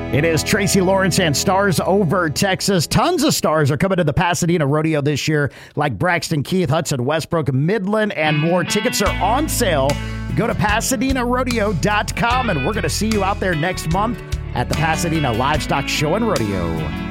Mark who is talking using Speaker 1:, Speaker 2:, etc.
Speaker 1: It is Tracy Lawrence and Stars Over Texas. Tons of stars are coming to the Pasadena Rodeo this year, like Braxton Keith, Hudson Westbrook, Midland, and more. Tickets are on sale. Go to PasadenaRodeo.com, and we're going to see you out there next month at the Pasadena Livestock Show and Rodeo.